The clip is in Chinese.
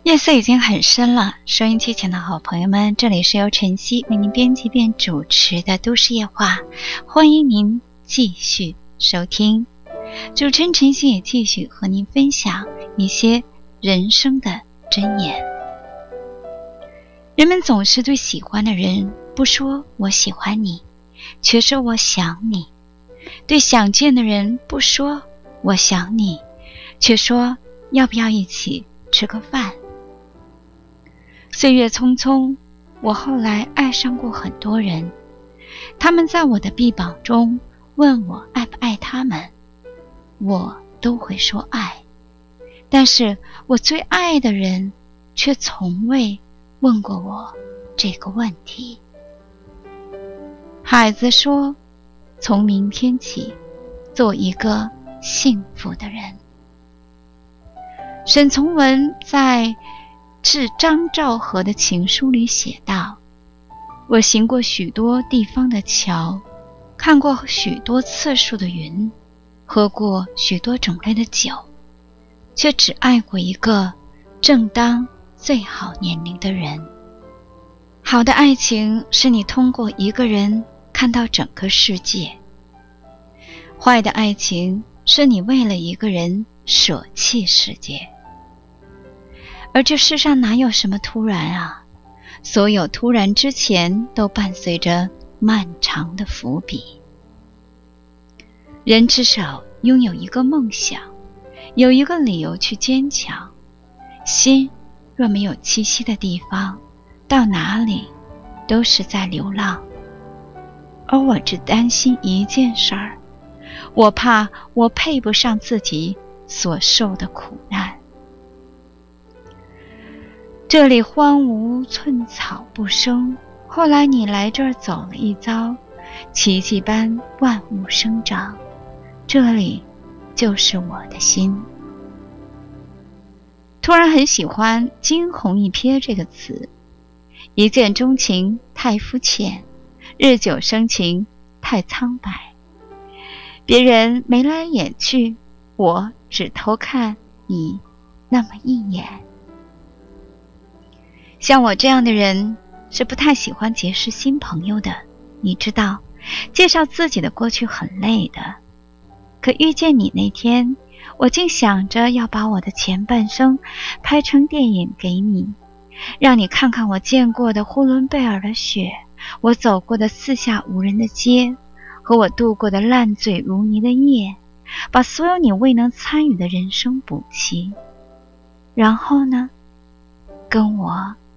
夜色已经很深了，收音机前的好朋友们，这里是由晨曦为您编辑并主持的都市夜话，欢迎您继续收听。主持人晨曦也继续和您分享一些人生的箴言。人们总是对喜欢的人不说我喜欢你，却说我想你；对想见的人不说我想你，却说要不要一起吃个饭。岁月匆匆，我后来爱上过很多人，他们在我的臂膀中问我爱不爱他们，我都会说爱，但是我最爱的人却从未问过我这个问题。孩子说，从明天起做一个幸福的人。沈从文在致张兆和的情书里写道，我行过许多地方的桥，看过许多次数的云，喝过许多种类的酒，却只爱过一个正当最好年龄的人。好的爱情是你通过一个人看到整个世界，坏的爱情是你为了一个人舍弃世界。而这世上哪有什么突然啊，所有突然之前都伴随着漫长的伏笔。人至少拥有一个梦想，有一个理由去坚强。心若没有栖息的地方，到哪里都是在流浪。而我只担心一件事儿，我怕我配不上自己所受的苦难。这里荒芜，寸草不生，后来你来这儿走了一遭，奇迹般万物生长，这里就是我的心。突然很喜欢惊鸿一瞥这个词，一见钟情太肤浅，日久生情太苍白。别人眉来眼去，我只偷看你那么一眼。像我这样的人是不太喜欢结识新朋友的，你知道，介绍自己的过去很累的。可遇见你那天，我竟想着要把我的前半生拍成电影给你，让你看看我见过的呼伦贝尔的雪，我走过的四下无人的街，和我度过的烂醉如泥的夜，把所有你未能参与的人生补齐。然后呢，跟我